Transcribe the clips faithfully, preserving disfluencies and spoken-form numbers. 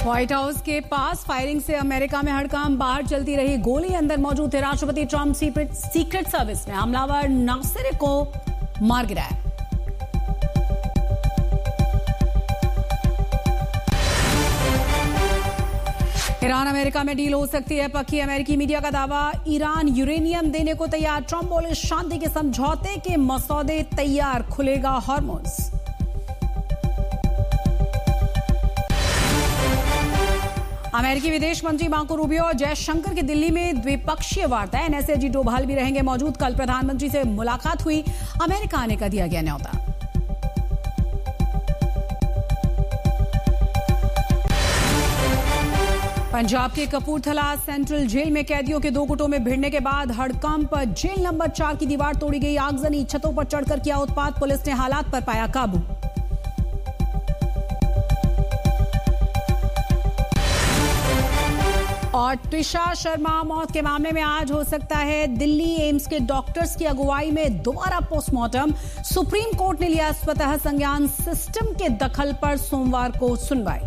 White house के पास firing से America में हड़कंप, बाहर चलती रही गोली, अंदर मौजूद थे राष्ट्रपति ट्रंप। सीक्रेट सीक्रेट सर्विस ने हमलावर नासिर को मार गिराया। ईरान अमेरिका में डील हो सकती है पक्की, अमेरिकी मीडिया का दावा। ईरान यूरेनियम देने को तैयार, ट्रंप बोले शांति के समझौते के मसौदे तैयार, खुलेगा हॉर्मुज। अमेरिकी विदेश मंत्री मार्को रूबियो और जयशंकर की दिल्ली में द्विपक्षीय वार्ता। एनएसए अजीत डोभाल भी रहेंगे मौजूद। कल प्रधानमंत्री से मुलाकात हुई, अमेरिका आने का दिया गया न्योता। पंजाब के कपूरथला सेंट्रल जेल में कैदियों के दो गुटों में भिड़ने के बाद हड़कंप, जेल नंबर चार की दीवार तोड़ी गई, आगजनी, छतों पर चढ़कर किया उत्पात, पुलिस ने हालात पर पाया काबू। और त्रिशा शर्मा मौत के मामले में आज हो सकता है दिल्ली एम्स के डॉक्टर्स की अगुवाई में दोबारा पोस्टमार्टम। सुप्रीम कोर्ट ने लिया स्वतः संज्ञान, सिस्टम के दखल पर सोमवार को सुनवाई।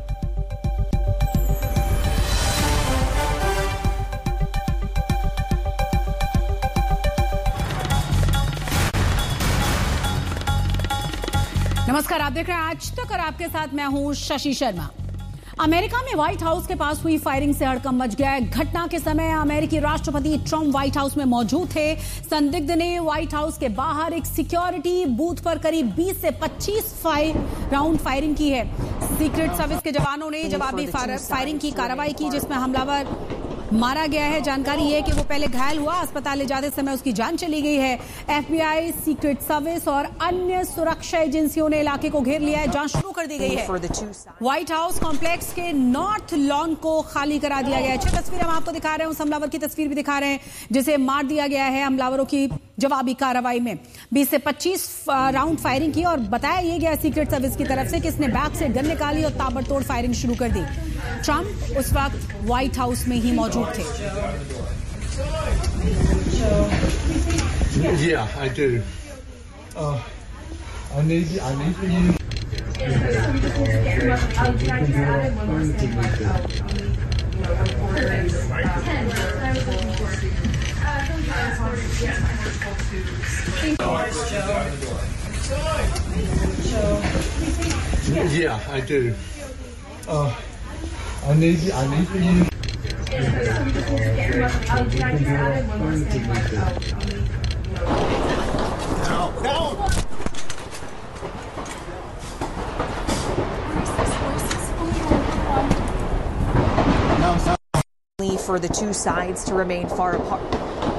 नमस्कार, आप देख रहे हैं आज तक और आपके साथ मैं हूं शशि शर्मा। अमेरिका में व्हाइट हाउस के पास हुई फायरिंग से हड़कंप मच गया है। घटना के समय अमेरिकी राष्ट्रपति ट्रंप व्हाइट हाउस में मौजूद थे। संदिग्ध ने व्हाइट हाउस के बाहर एक सिक्योरिटी बूथ पर करीब बीस से पच्चीस राउंड फायरिंग की है। सीक्रेट सर्विस के जवानों ने जवाबी फायरिंग की कार्रवाई की, जिसमें हमलावर मारा गया है। जानकारी है कि वो पहले घायल हुआ, अस्पताल ले जाते समय उसकी जान चली गई है। एफबीआई, सीक्रेट सर्विस और अन्य सुरक्षा एजेंसियों ने इलाके को घेर लिया है, जांच शुरू कर दी गई है। व्हाइट हाउस कॉम्प्लेक्स के नॉर्थ लॉन को खाली करा दिया गया है। छह तस्वीर हम आपको दिखा रहे हैं, उस हमलावर की तस्वीर भी दिखा रहे हैं जिसे मार दिया गया है। हमलावरों की जवाबी कार्रवाई में बीस से पच्चीस राउंड फायरिंग की और बताया यह गया सीक्रेट सर्विस की तरफ से कि इसने बैग से गन निकाली और ताबड़तोड़ फायरिंग शुरू कर दी। ट्रंप उस वक्त व्हाइट हाउस में ही मौजूद थे। Yeah, I do. Uh, I need, I need for you. Yeah, I do. Uh, I need, I need for you. For the two sides to remain far apart.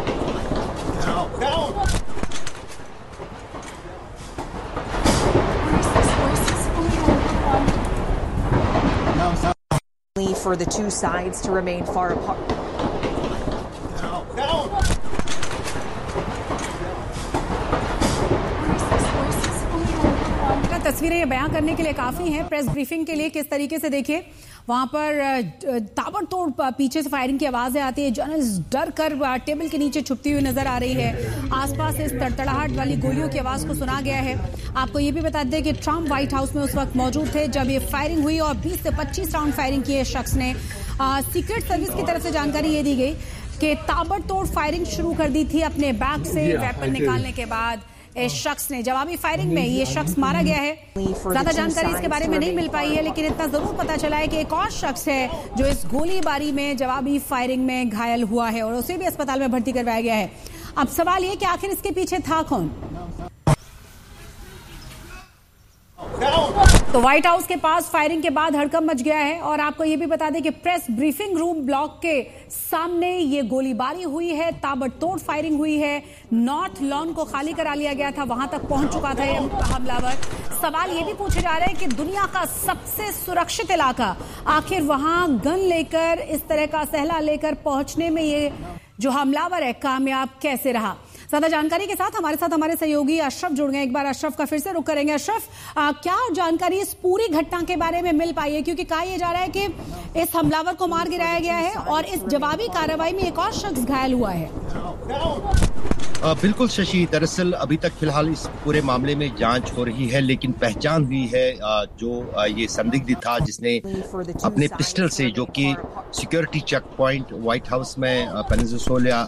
For the two sides to remain far apart. तस्वीरें बयां करने के लिए काफी हैं। Press briefing के लिए किस तरीके से देखिए, वहां पर ताबड़तोड़ पीछे से फायरिंग की आवाजें आती है। जर्नलिस्ट डर कर टेबल के नीचे छुपती हुई नजर आ रही है। आसपास इस तड़तड़ाहट वाली गोलियों की आवाज को सुना गया है। आपको ये भी बता दें कि ट्रंप व्हाइट हाउस में उस वक्त मौजूद थे जब ये फायरिंग हुई और बीस से पच्चीस राउंड फायरिंग की शख्स ने। सीक्रेट सर्विस की तरफ से जानकारी ये दी गई कि ताबड़तोड़ फायरिंग शुरू कर दी थी अपने बैग से वेपन निकालने के बाद। इस शख्स ने जवाबी फायरिंग में ये शख्स मारा गया है। ज्यादा जानकारी इसके बारे में नहीं मिल पाई है, लेकिन इतना जरूर पता चला है कि एक और शख्स है जो इस गोलीबारी में जवाबी फायरिंग में घायल हुआ है और उसे भी अस्पताल में भर्ती करवाया गया है। अब सवाल ये कि आखिर इसके पीछे था कौन? तो व्हाइट हाउस के पास फायरिंग के बाद हड़कंप मच गया है। और आपको यह भी बता दें कि प्रेस ब्रीफिंग रूम ब्लॉक के सामने ये गोलीबारी हुई है, ताबड़तोड़ फायरिंग हुई है। नॉर्थ लॉन को खाली करा लिया गया था, वहां तक पहुंच चुका था ये हमलावर। सवाल ये भी पूछे जा रहे हैं कि दुनिया का सबसे सुरक्षित इलाका, आखिर वहां गन लेकर, इस तरह का असलहा लेकर पहुंचने में ये जो हमलावर है कामयाब कैसे रहा? ज्यादा जानकारी के साथ हमारे साथ हमारे सहयोगी अशरफ जुड़ गए। एक बार अशरफ का फिर से रुख करेंगे। अशरफ, आ, क्या जानकारी इस पूरी घटना के बारे में मिल पाई है? क्योंकि कहा यह जा रहा है कि इस हमलावर को मार गिराया गया है और इस जवाबी कार्रवाई में एक और शख्स घायल हुआ है। बिल्कुल शशि, दरअसल अभी तक फिलहाल इस पूरे मामले में जांच हो रही है, लेकिन पहचान हुई है जो ये संदिग्ध था जिसने अपने पिस्टल से, जो कि security check point white house में पेनिनसुला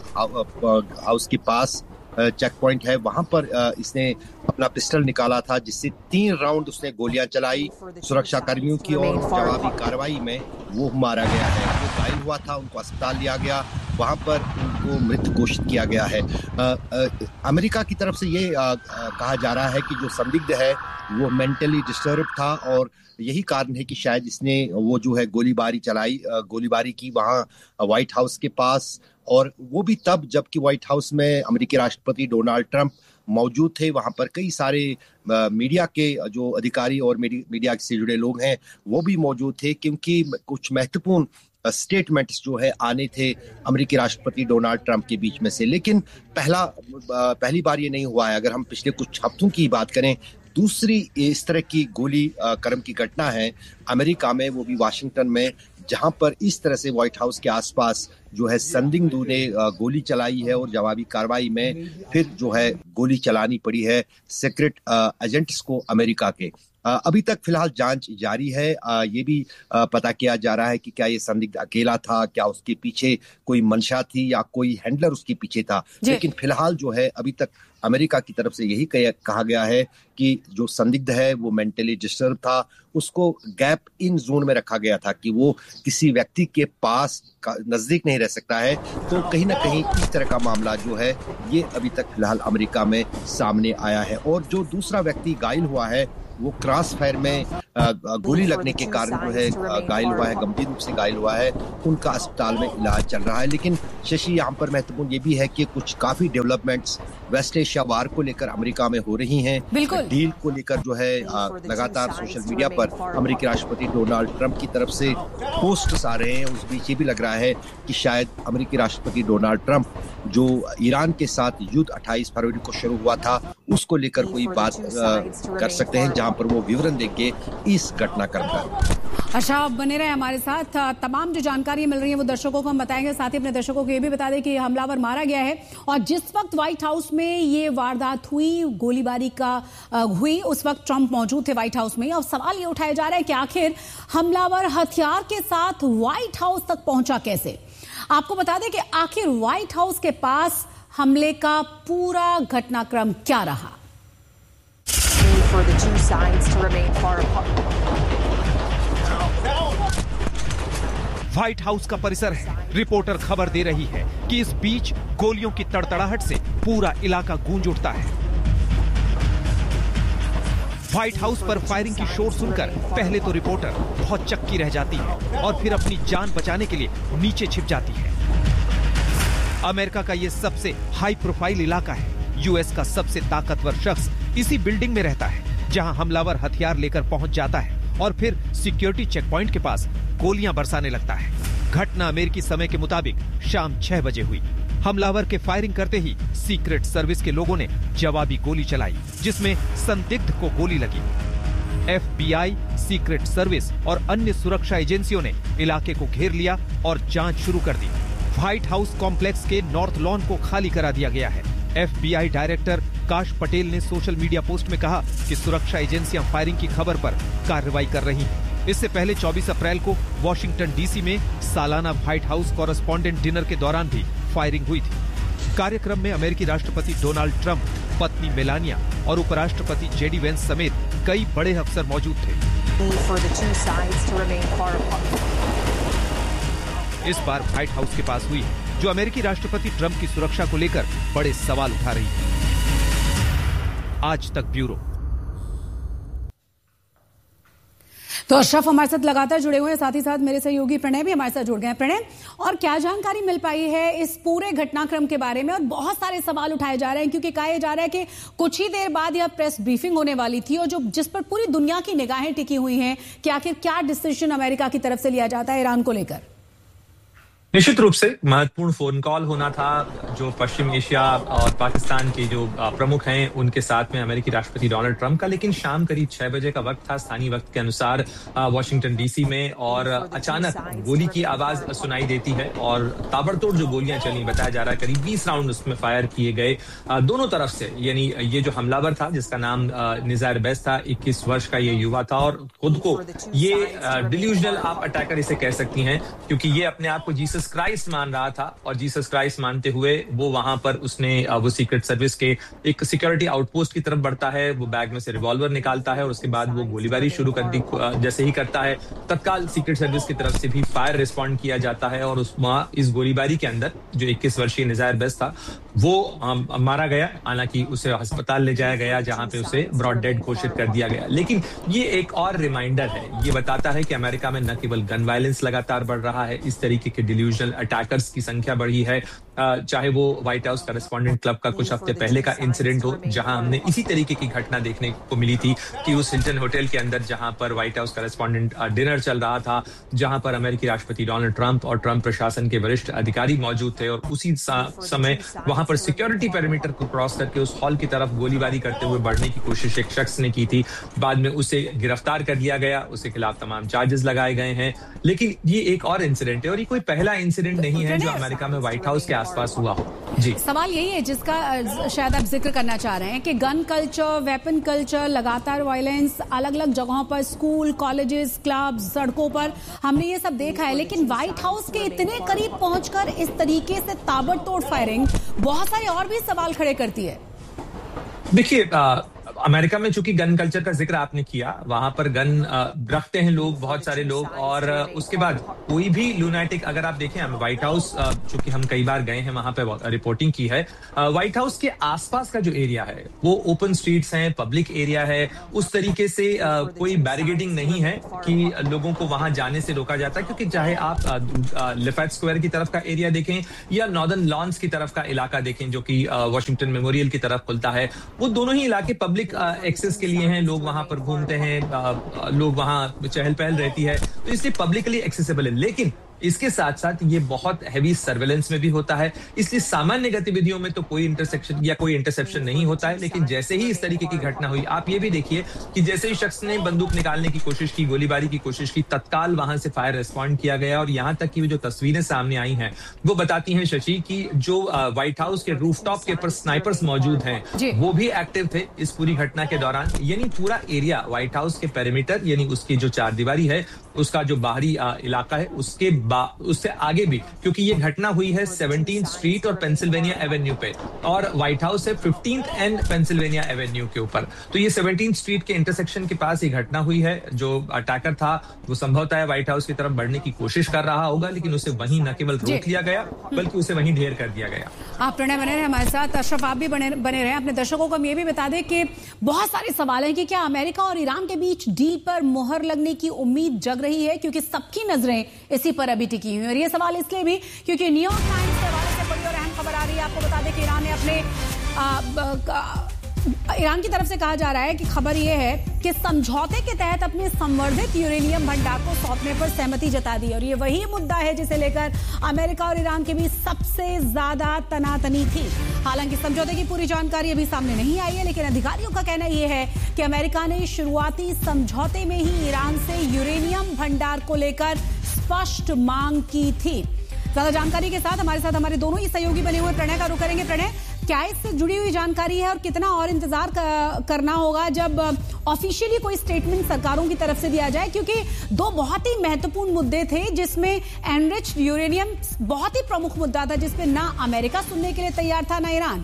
हाउस के पास चेक पॉइंट है, वहां पर इसने अपना पिस्टल निकाला था, जिससे तीन राउंड उसने गोलियां चलाई सुरक्षा कर्मियों की और जवाबी कार्रवाई में वो मारा गया है। वो घायल हुआ था, उनको अस्पताल लिया गया, वहां पर उनको मृत घोषित किया गया है। आ, आ, अमेरिका की तरफ से ये आ, आ, कहा जा रहा है कि जो संदिग्ध है वो मेंटली डिस्टर्ब था और यही कारण है कि शायद इसने वो जो है गोलीबारी चलाई, गोलीबारी की वहां व्हाइट हाउस के पास, और वो भी तब जबकि व्हाइट हाउस में अमेरिकी राष्ट्रपति डोनाल्ड ट्रंप मौजूद थे। वहां पर कई सारे आ, मीडिया के जो अधिकारी और मीडिया से जुड़े लोग हैं वो भी मौजूद थे, क्योंकि कुछ महत्वपूर्ण स्टेटमेंट्स जो है आने थे अमेरिकी राष्ट्रपति डोनाल्ड ट्रंप के बीच में से। लेकिन पहला पहली बार ये नहीं हुआ है। अगर हम पिछले कुछ हफ्तों की बात करें, दूसरी इस तरह की गोली कर्म की घटना है अमेरिका में, वो भी वाशिंगटन में, जहां पर इस तरह से व्हाइट हाउस के आसपास जो है संदिग्धों ने गोली चलाई है और जवाबी कार्रवाई में फिर जो है गोली चलानी पड़ी है सीक्रेट एजेंट्स को अमेरिका के। अभी तक फिलहाल जांच जारी है। ये भी पता किया जा रहा है कि क्या ये संदिग्ध अकेला था, क्या उसके पीछे कोई मंशा थी या कोई हैंडलर उसके पीछे था। लेकिन फिलहाल जो है अभी तक अमेरिका की तरफ से यही कहा गया है कि जो संदिग्ध है वो मेंटली डिस्टर्ब था, उसको गैप इन जोन में रखा गया था कि वो किसी व्यक्ति के पास नजदीक नहीं रह सकता है। तो कहीं ना कहीं इस तरह का मामला जो है ये अभी तक फिलहाल अमेरिका में सामने आया है। और जो दूसरा व्यक्ति घायल हुआ है वो क्रॉस फायर में गोली लगने के कारण जो है घायल हुआ है, गंभीर रूप से घायल हुआ है, उनका अस्पताल में इलाज चल रहा है। लेकिन शशि, यहाँ पर महत्वपूर्ण ये भी है कि कुछ काफी डेवलपमेंट्स वेस्ट एशिया वार को लेकर अमेरिका में हो रही हैं। डील को लेकर जो है लगातार सोशल मीडिया पर अमेरिकी राष्ट्रपति डोनाल्ड ट्रंप की तरफ से पोस्ट्स आ रहे हैं। उस बीच ये भी लग रहा है कि शायद अमेरिकी राष्ट्रपति डोनाल्ड ट्रंप जो ईरान के साथ युद्ध अट्ठाईस फरवरी को शुरू हुआ था उसको लेकर कोई बात कर सकते हैं, जहां पर वो विवरण देंगे इस घटनाक्रम का। अच्छा, आप बने रहे हमारे साथ। तमाम जो जानकारी मिल रही है वो दर्शकों को हम बताएंगे। साथ ही अपने दर्शकों को ये भी बता दें कि हमलावर मारा गया है और जिस वक्त व्हाइट हाउस में ये वारदात हुई, गोलीबारी का हुई, उस वक्त ट्रंप मौजूद थे व्हाइट हाउस में। और सवाल ये उठाया जा रहा है कि आखिर हमलावर हथियार के साथ व्हाइट हाउस तक पहुंचा कैसे। आपको बता दें कि आखिर व्हाइट हाउस के पास हमले का पूरा घटनाक्रम क्या रहा। For the two sides to remain far apart. White house का परिसर है। रिपोर्टर खबर दे रही है कि इस बीच गोलियों की तड़तड़ाहट से पूरा इलाका गूंज उठता है। व्हाइट हाउस पर फायरिंग की शोर सुनकर पहले तो रिपोर्टर बहुत चक्की रह जाती है और फिर अपनी जान बचाने के लिए नीचे छिप जाती है। अमेरिका का यह सबसे हाई प्रोफाइल इलाका है। यूएस का सबसे ताकतवर शख्स इसी बिल्डिंग में रहता है, जहां हमलावर हथियार लेकर पहुंच जाता है और फिर सिक्योरिटी चेक पॉइंट के पास गोलियां बरसाने लगता है। घटना अमेरिकी समय के मुताबिक शाम छह बजे हुई। हमलावर के फायरिंग करते ही सीक्रेट सर्विस के लोगों ने जवाबी गोली चलाई, जिसमें संदिग्ध को गोली लगी। एफबीआई, सीक्रेट सर्विस और अन्य सुरक्षा एजेंसियों ने इलाके को घेर लिया और जांच शुरू कर दी। व्हाइट हाउस कॉम्प्लेक्स के नॉर्थ लॉन को खाली करा दिया गया है। एफबीआई डायरेक्टर काश पटेल ने सोशल मीडिया पोस्ट में कहा कि सुरक्षा एजेंसियां फायरिंग की खबर पर कार्रवाई कर रही हैं। इससे पहले चौबीस अप्रैल को वॉशिंगटन डीसी में सालाना व्हाइट हाउस कॉरेस्पॉन्डेंट डिनर के दौरान भी फायरिंग हुई थी। कार्यक्रम में अमेरिकी राष्ट्रपति डोनाल्ड ट्रंप, पत्नी मेलानिया और उपराष्ट्रपति जेडी वेंस समेत कई बड़े अफसर मौजूद थे। इस बार व्हाइट हाउस के पास हुई है, जो अमेरिकी राष्ट्रपति ट्रंप की सुरक्षा को लेकर बड़े सवाल उठा रही है। आज तक ब्यूरो। तो अशरफ हमारे साथ लगातार जुड़े हुए हैं, साथ ही साथ मेरे सहयोगी प्रणय भी हमारे साथ जुड़ गए हैं। प्रणय, और क्या जानकारी मिल पाई है इस पूरे घटनाक्रम के बारे में? और बहुत सारे सवाल उठाए जा रहे हैं क्योंकि कहा जा रहा है कि कुछ ही देर बाद यह प्रेस ब्रीफिंग होने वाली थी और जो जिस पर पूरी दुनिया की निगाहें टिकी हुई हैं कि आखिर क्या डिसीजन अमेरिका की तरफ से लिया जाता है ईरान को लेकर। निश्चित रूप से महत्वपूर्ण फोन कॉल होना था जो पश्चिम एशिया और पाकिस्तान के जो प्रमुख हैं उनके साथ में अमेरिकी राष्ट्रपति डोनाल्ड ट्रंप का, लेकिन शाम करीब छह बजे का वक्त था स्थानीय वक्त के अनुसार वॉशिंगटन डीसी में, और अचानक गोली की आवाज सुनाई देती है और ताबड़तोड़ जो गोलियां चली, बताया जा रहा है करीब बीस राउंड उसमें फायर किए गए दोनों तरफ से। यानी ये जो हमलावर था जिसका नाम निज़ार बेस था, इक्कीस वर्ष का ये युवा था और खुद को ये डिल्यूजनल आप अटैकर इसे कह सकती हैं, क्योंकि ये अपने आप को जीसस क्राइस्ट मान रहा था और जीसस क्राइस्ट मानते हुए वो वहां पर उसने वो सीक्रेट सर्विस के एक सिक्योरिटी आउटपोस्ट की तरफ बढ़ता है, वो बैग में से रिवॉल्वर निकालता है और उसके बाद वो गोलीबारी शुरू कर दी। जैसे ही करता है तत्काल सीक्रेट सर्विस की तरफ से भी फायर रिस्पॉन्ड किया जाता है और उस इस गोलीबारी के अंदर जो इक्कीस वर्षीय निज़ार बेस था वो आ, मारा गया। हालांकि उसे अस्पताल ले जाया गया जहां पे उसे ब्रॉड डेड घोषित कर दिया गया। लेकिन ये एक और रिमाइंडर है, ये बताता है कि अमेरिका में न केवल गन वायलेंस लगातार बढ़ रहा है, इस तरीके के डिल्यूजनल अटैकर्स की संख्या बढ़ी है। चाहे वो व्हाइट हाउस करेस्पॉन्डेंट क्लब का कुछ हफ्ते पहले का इंसिडेंट हो जहां हमने इसी तरीके की घटना देखने को मिली थी कि उस हिल्टन होटल के अंदर जहां पर व्हाइट हाउस करेस्पॉन्डेंट डिनर चल रहा था, जहां पर अमेरिकी राष्ट्रपति डोनाल्ड ट्रंप और ट्रंप प्रशासन के वरिष्ठ अधिकारी मौजूद थे और उसी समय वहां पर सिक्योरिटी पेरीमीटर को क्रॉस करके उस हॉल की तरफ गोलीबारी करते हुए बढ़ने की कोशिश एक शख्स ने की थी। बाद में उसे गिरफ्तार कर लिया गया, उसके खिलाफ तमाम चार्जेस लगाए गए हैं। लेकिन ये एक और इंसिडेंट है और ये कोई पहला इंसिडेंट नहीं है जो अमेरिका में व्हाइट हाउस के आसपास हुआ हो। जी, सवाल यही है जिसका शायद आप जिक्र करना चाह रहे हैं कि गन कल्चर, वेपन कल्चर, लगातार वायलेंस अलग अलग जगहों पर, स्कूल, कॉलेजेस, क्लब, सड़कों पर हमने ये सब देखा है, लेकिन व्हाइट हाउस के इतने करीब पहुंचकर इस तरीके से ताबड़तोड़ फायरिंग बहुत सारे और भी सवाल खड़े करती है। देखिए, अमेरिका में चूंकि गन कल्चर का जिक्र आपने किया, वहां पर गन रखते हैं लोग, बहुत सारे लोग, और उसके बाद कोई भी लूनाटिक, अगर आप देखें हम व्हाइट हाउस, चूंकि हम कई बार गए हैं वहां पे रिपोर्टिंग की है, व्हाइट हाउस के आसपास का जो एरिया है वो ओपन स्ट्रीट्स हैं, पब्लिक एरिया है, उस तरीके से कोई बैरिकेडिंग नहीं है कि लोगों को वहां जाने से रोका जाता है। क्योंकि चाहे आप लिफैट स्क्वायर की तरफ का एरिया देखें या नॉर्दर्न लॉन्स की तरफ का इलाका देखें जो कि वॉशिंगटन मेमोरियल की तरफ खुलता है, वो दोनों ही इलाके पब्लिक एक्सेस के लिए हैं, लोग वहां पर घूमते हैं, लोग वहां चहल पहल रहती है, तो इसलिए पब्लिकली एक्सेसिबल है। लेकिन इसके साथ साथ ये बहुत हैवी सर्वेलेंस में भी होता है, इसलिए सामान्य गतिविधियों में तो कोई इंटरसेक्शन या कोई इंटरसेप्शन नहीं होता है। लेकिन जैसे ही इस तरीके की घटना हुई, आप ये भी देखिए कि जैसे ही शख्स ने बंदूक निकालने की कोशिश की, गोलीबारी की कोशिश की, तत्काल वहां से फायर रिस्पॉन्ड किया गया। और यहां तक की जो तस्वीरें सामने आई हैं वो बताती हैं, शशि, की जो व्हाइट हाउस के रूफटॉप के ऊपर स्नाइपर्स मौजूद हैं वो भी एक्टिव थे इस पूरी घटना के दौरान। यानी पूरा एरिया व्हाइट हाउस के पेरीमीटर, यानी उसकी जो चार दीवारी है, उसका जो बाहरी इलाका है, उसके उससे आगे भी, क्योंकि ये घटना हुई है सेवनटीन्थ स्ट्रीट और पेंसिल्वेनिया एवेन्यू पे, और व्हाइट हाउस है फिफ्टीन्थ एंड पेंसिल्वेनिया एवेन्यू के ऊपर। तो ये सेवनटीन्थ स्ट्रीट के इंटरसेक्शन के पास ये घटना हुई है। जो अटैकर था वो संभवतः व्हाइट हाउस की तरफ बढ़ने की कोशिश कर रहा होगा, लेकिन उसे वहीं न केवल रोक लिया गया बल्कि उसे वहीं ढेर कर दिया गया। आप प्रणय बने रहे हमारे साथ, अशरफ आप भी बने बने रहे। अपने दर्शकों को हम ये भी बता दें कि बहुत सारे सवाल हैं कि क्या अमेरिका और ईरान के बीच डील पर मुहर लगने की उम्मीद जग रही है, क्योंकि सबकी नजरें इसी पर अभी टिकी हुई। और ये सवाल इसलिए भी क्योंकि न्यूयॉर्क टाइम्स के हवाले से बड़ी और अहम खबर आ रही है। आपको बता दें कि ईरान ने अपने आ, ब, आ, ईरान की तरफ से कहा जा रहा है कि खबर यह है कि समझौते के तहत अपने संवर्धित यूरेनियम भंडार को सौंपने पर सहमति जता दी। और ये वही मुद्दा है जिसे लेकर अमेरिका और ईरान के बीच सबसे ज्यादा तनातनी थी। हालांकि समझौते की पूरी जानकारी अभी सामने नहीं आई है, लेकिन अधिकारियों का कहना यह है कि अमेरिका ने शुरुआती समझौते में ही ईरान से यूरेनियम भंडार को लेकर स्पष्ट मांग की थी। ज्यादा जानकारी के साथ हमारे साथ हमारे दोनों ही सहयोगी बने हुए प्रणय का रुख करेंगे। प्रणय, क्या इससे जुड़ी हुई जानकारी है और कितना और इंतजार करना होगा जब ऑफिशियली कोई स्टेटमेंट सरकारों की तरफ से दिया जाए, क्योंकि दो बहुत ही महत्वपूर्ण मुद्दे थे जिसमें एनरिच्ड यूरेनियम बहुत ही प्रमुख मुद्दा था, जिसपे ना अमेरिका सुनने के लिए तैयार था ना ईरान।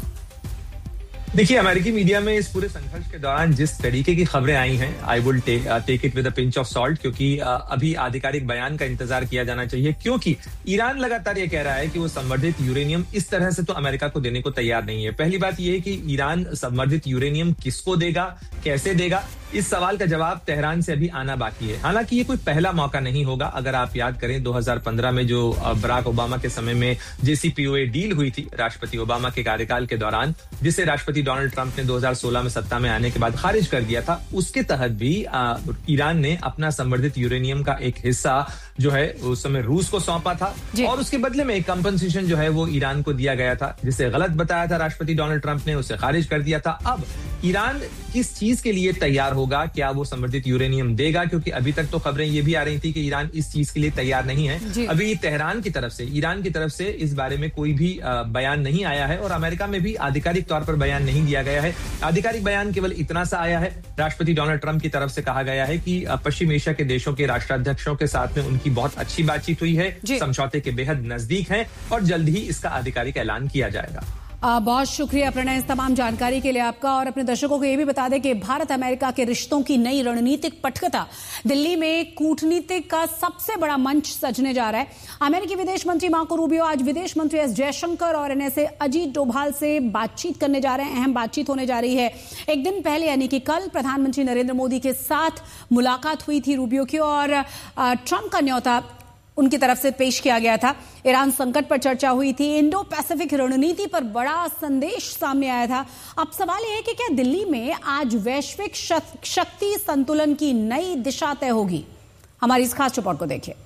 देखिए, अमेरिकी मीडिया में इस पूरे संघर्ष के दौरान जिस तरीके की खबरें आई हैं, I will take it with a pinch of salt, क्योंकि uh, अभी आधिकारिक बयान का इंतजार किया जाना चाहिए। क्योंकि ईरान लगातार ये कह रहा है कि वो संवर्धित यूरेनियम इस तरह से तो अमेरिका को देने को तैयार नहीं है। पहली बात यह है कि ईरान संवर्धित यूरेनियम किसको देगा, कैसे देगा, इस सवाल का जवाब तेहरान से अभी आना बाकी है। हालांकि ये कोई पहला मौका नहीं होगा। अगर आप याद करें दो हज़ार पंद्रह में जो बराक ओबामा के समय में जेसीपीओए डील हुई थी राष्ट्रपति ओबामा के कार्यकाल के दौरान, जिसे राष्ट्रपति डोनाल्ड ट्रंप ने दो हज़ार सोलह में सत्ता में आने के बाद खारिज कर दिया था, उसके तहत भी आ, ईरान ने अपना संवर्धित यूरेनियम का एक हिस्सा जो है उस समय रूस को सौंपा था और उसके बदले में एक कंपनसेशन जो है वो ईरान को दिया गया था, जिसे गलत बताया था राष्ट्रपति डोनाल्ड ट्रंप ने, उसे खारिज कर दिया था। अब ईरान किस चीज के लिए तैयार होगा, क्या वो संवर्धित यूरेनियम देगा? क्योंकि अभी तक तो खबरें ये भी आ रही थी कि ईरान इस चीज के लिए तैयार नहीं है। अभी तेहरान की तरफ से, ईरान की तरफ से इस बारे में कोई भी बयान नहीं आया है और अमेरिका में भी आधिकारिक तौर पर बयान नहीं दिया गया है। आधिकारिक बयान केवल इतना सा आया है, राष्ट्रपति डोनाल्ड ट्रंप की तरफ से कहा गया है कि पश्चिम एशिया के देशों के राष्ट्राध्यक्षों के साथ में उनकी बहुत अच्छी बातचीत हुई है, समझौते के बेहद नजदीक हैं और जल्द ही इसका आधिकारिक ऐलान किया जाएगा। आ, बहुत शुक्रिया प्रणय इस तमाम जानकारी के लिए आपका। और अपने दर्शकों को यह भी बता दें कि भारत अमेरिका के रिश्तों की नई रणनीतिक पटकथा दिल्ली में कूटनीतिक का सबसे बड़ा मंच सजने जा रहा है। अमेरिकी विदेश मंत्री मार्को रूबियो आज विदेश मंत्री एस जयशंकर और एनएसए अजीत डोभाल से बातचीत करने जा रहे हैं। अहम बातचीत होने जा रही है। एक दिन पहले यानी कि कल प्रधानमंत्री नरेंद्र मोदी के साथ मुलाकात हुई थी रूबियो की और ट्रंप का न्योता उनकी तरफ से पेश किया गया था। ईरान संकट पर चर्चा हुई थी, इंडो पैसिफिक रणनीति पर बड़ा संदेश सामने आया था। अब सवाल यह है कि क्या दिल्ली में आज वैश्विक शक्ति संतुलन की नई दिशा तय होगी? हमारी इस खास रिपोर्ट को देखिए।